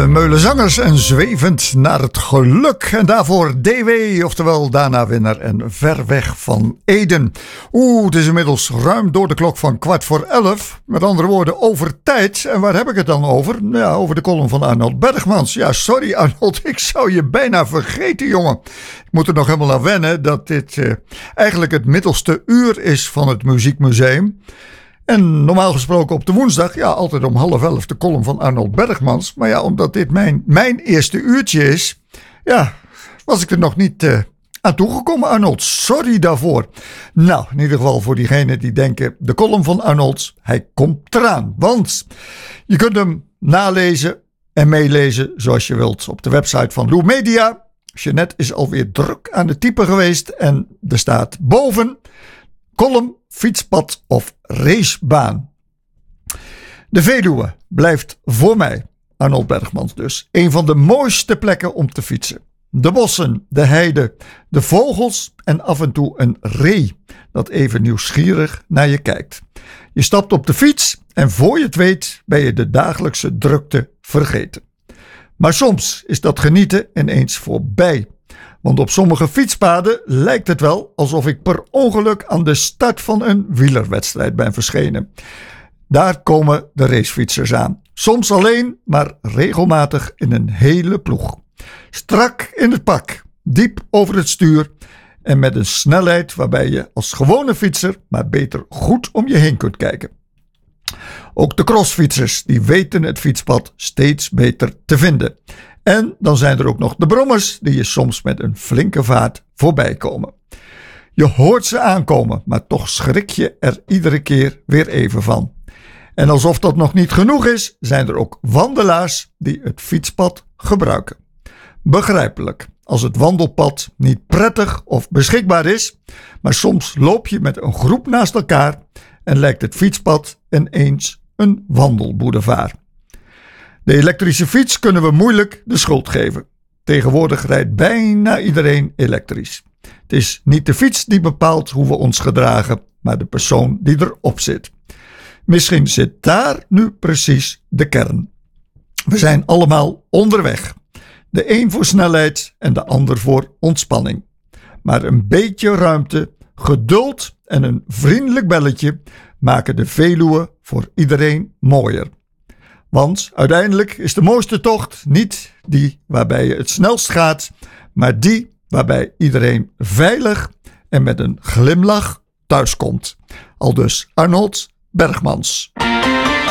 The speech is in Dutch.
De Meulenzangers en Zwevend naar het geluk. En daarvoor DW, oftewel daarna winnaar en Ver weg van Eden. Het is inmiddels ruim door de klok van 11:15. Met andere woorden, over tijd. En waar heb ik het dan over? Ja, over de column van Arnold Bergmans. Ja, sorry Arnold, ik zou je bijna vergeten, jongen. Ik moet er nog helemaal aan wennen dat dit eigenlijk het middelste uur is van het Muziekmuseum. En normaal gesproken op de woensdag, ja, altijd om 10:30 de column van Arnold Bergmans. Maar ja, omdat dit mijn eerste uurtje is, ja, was ik er nog niet aan toegekomen, Arnold. Sorry daarvoor. Nou, in ieder geval voor diegenen die denken, de column van Arnold, hij komt eraan. Want je kunt hem nalezen en meelezen zoals je wilt op de website van Lou Media. Jeanette is alweer druk aan het typen geweest en er staat boven column, fietspad of racebaan. De Veluwe blijft voor mij, Arnold Bergmans dus, een van de mooiste plekken om te fietsen. De bossen, de heide, de vogels en af en toe een ree dat even nieuwsgierig naar je kijkt. Je stapt op de fiets en voor je het weet ben je de dagelijkse drukte vergeten. Maar soms is dat genieten ineens voorbij. Want op sommige fietspaden lijkt het wel alsof ik per ongeluk aan de start van een wielerwedstrijd ben verschenen. Daar komen de racefietsers aan. Soms alleen, maar regelmatig in een hele ploeg. Strak in het pak, diep over het stuur en met een snelheid waarbij je als gewone fietser maar beter goed om je heen kunt kijken. Ook de crossfietsers die weten het fietspad steeds beter te vinden. En dan zijn er ook nog de brommers die je soms met een flinke vaart voorbij komen. Je hoort ze aankomen, maar toch schrik je er iedere keer weer even van. En alsof dat nog niet genoeg is, zijn er ook wandelaars die het fietspad gebruiken. Begrijpelijk, als het wandelpad niet prettig of beschikbaar is, maar soms loop je met een groep naast elkaar en lijkt het fietspad ineens een wandelboulevard. De elektrische fiets kunnen we moeilijk de schuld geven. Tegenwoordig rijdt bijna iedereen elektrisch. Het is niet de fiets die bepaalt hoe we ons gedragen, maar de persoon die erop zit. Misschien zit daar nu precies de kern. We zijn allemaal onderweg. De een voor snelheid en de ander voor ontspanning. Maar een beetje ruimte, geduld en een vriendelijk belletje maken de Veluwe voor iedereen mooier. Want uiteindelijk is de mooiste tocht niet die waarbij je het snelst gaat, maar die waarbij iedereen veilig en met een glimlach thuiskomt. Aldus Arnold Bergmans.